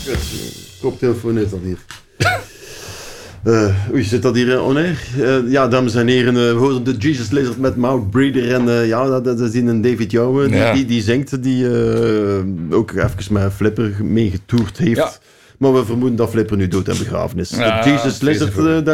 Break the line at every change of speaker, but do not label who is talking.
Koptelefoon is dat hier. Zit dat hier on air? Ja, dames en heren, we horen de Jesus Lizard met Mouth Breeder en dat is een David Jouwe die zingt, die ook even met Flipper meegetoerd heeft. Ja. Maar we vermoeden dat Flipper nu dood en begraven is. Ja, Jesus Lizard,